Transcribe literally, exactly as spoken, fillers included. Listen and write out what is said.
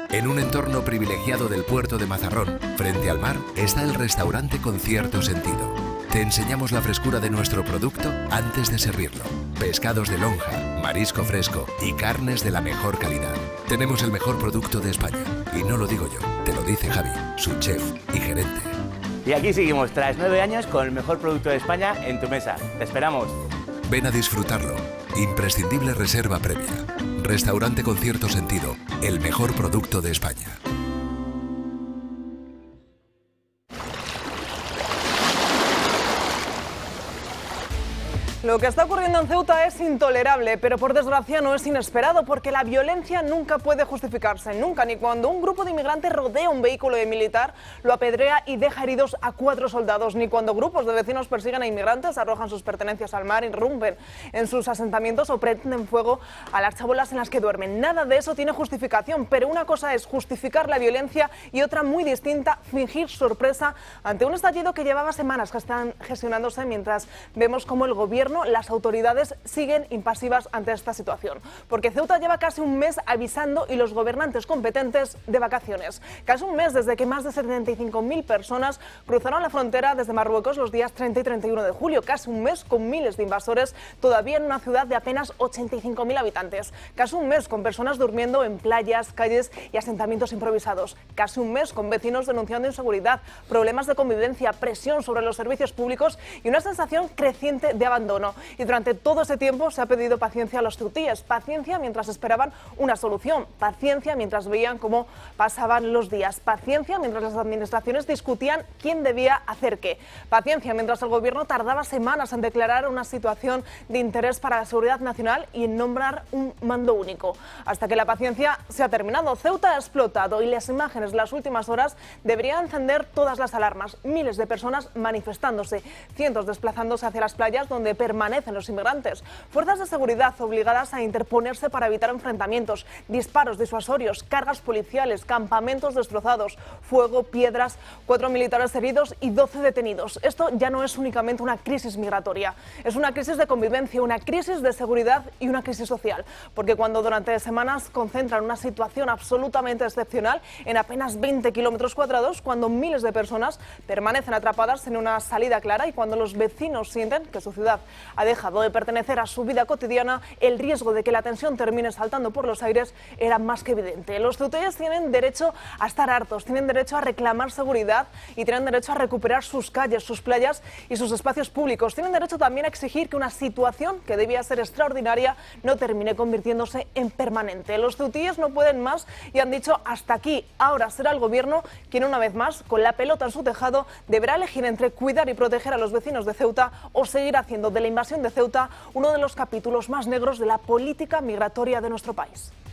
En un entorno privilegiado del puerto de Mazarrón, frente al mar, está el restaurante con cierto sentido. Te enseñamos la frescura de nuestro producto antes de servirlo. Pescados de lonja, marisco fresco y carnes de la mejor calidad. Tenemos el mejor producto de España. Y no lo digo yo, te lo dice Javi, su chef y gerente. Y aquí seguimos, tras nueve años, con el mejor producto de España en tu mesa. Te esperamos. Ven a disfrutarlo. Imprescindible reserva previa. Restaurante con cierto sentido. El mejor producto de España. Lo que está ocurriendo en Ceuta es intolerable, pero por desgracia no es inesperado, porque la violencia nunca puede justificarse, nunca, ni cuando un grupo de inmigrantes rodea un vehículo de militar, lo apedrea y deja heridos a cuatro soldados, ni cuando grupos de vecinos persiguen a inmigrantes, arrojan sus pertenencias al mar, irrumpen en sus asentamientos o prenden fuego a las chabolas en las que duermen. Nada de eso tiene justificación, pero una cosa es justificar la violencia y otra muy distinta, fingir sorpresa ante un estallido que llevaba semanas gestionándose, mientras vemos cómo el gobierno, las autoridades siguen impasivas ante esta situación, porque Ceuta lleva casi un mes avisando y los gobernantes competentes de vacaciones. Casi un mes desde que más de setenta y cinco mil personas cruzaron la frontera desde Marruecos los días treinta y treinta y uno de julio. Casi un mes con miles de invasores todavía en una ciudad de apenas ochenta y cinco mil habitantes. Casi un mes con personas durmiendo en playas, calles y asentamientos improvisados. Casi un mes con vecinos denunciando inseguridad, problemas de convivencia, presión sobre los servicios públicos y una sensación creciente de abandono. Y durante todo ese tiempo se ha pedido paciencia a los ceutíes, paciencia mientras esperaban una solución, paciencia mientras veían cómo pasaban los días, paciencia mientras las administraciones discutían quién debía hacer qué, paciencia mientras el gobierno tardaba semanas en declarar una situación de interés para la seguridad nacional y en nombrar un mando único. Hasta que la paciencia se ha terminado. Ceuta ha explotado y las imágenes de las últimas horas deberían encender todas las alarmas. Miles de personas manifestándose, cientos desplazándose hacia las playas donde permanecen los inmigrantes, fuerzas de seguridad obligadas a interponerse para evitar enfrentamientos, disparos disuasorios, cargas policiales, campamentos destrozados, fuego, piedras, cuatro militares heridos y doce detenidos. Esto ya no es únicamente una crisis migratoria, es una crisis de convivencia, una crisis de seguridad y una crisis social, porque cuando durante semanas concentran una situación absolutamente excepcional en apenas veinte kilómetros cuadrados, cuando miles de personas permanecen atrapadas en una salida clara y cuando los vecinos sienten que su ciudad ha dejado de pertenecer a su vida cotidiana, el riesgo de que la tensión termine saltando por los aires era más que evidente. Los ceutíes tienen derecho a estar hartos, tienen derecho a reclamar seguridad y tienen derecho a recuperar sus calles, sus playas y sus espacios públicos. Tienen derecho también a exigir que una situación que debía ser extraordinaria no termine convirtiéndose en permanente. Los ceutíes no pueden más y han dicho hasta aquí. Ahora será el gobierno quien una vez más, con la pelota en su tejado, deberá elegir entre cuidar y proteger a los vecinos de Ceuta o seguir haciendo de la invasión de Ceuta uno de los capítulos más negros de la política migratoria de nuestro país.